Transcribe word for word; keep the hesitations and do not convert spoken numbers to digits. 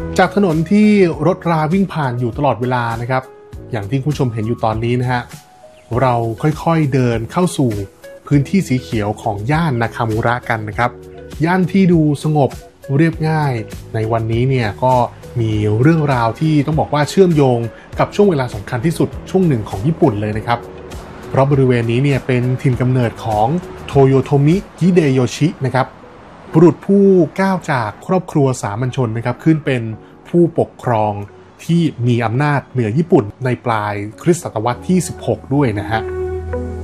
จากถนนที่รถราวิ่งผ่านอยู่ตลอดเวลานะครับอย่างที่คุณผู้ชมเห็นอยู่ตอนนี้นะฮะเราค่อยๆเดินเข้าสู่พื้นที่สีเขียวของย่านนาคามูระกันนะครับย่านที่ดูสงบเรียบง่ายในวันนี้เนี่ยก็มีเรื่องราวที่ต้องบอกว่าเชื่อมโยงกับช่วงเวลาสำคัญที่สุดช่วงหนึ่งของญี่ปุ่นเลยนะครับเพราะบริเวณนี้เนี่ยเป็นถิ่นกำเนิดของโทโยโทมิฮิเดโยชินะครับบุรุษผู้ก้าวจากครอบครัวสามัญชนนะครับขึ้นเป็นผู้ปกครองที่มีอำนาจเหนือญี่ปุ่นในปลายคริสตศตวรรษที่สิบหกด้วยนะฮะ